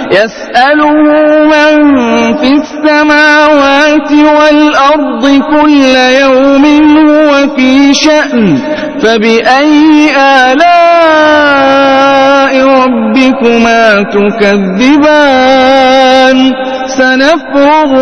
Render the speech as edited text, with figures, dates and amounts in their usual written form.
يسأله من في السماوات والأرض كل يوم هو في شأن فبأي آلاء ربكما تكذبان سنفرغ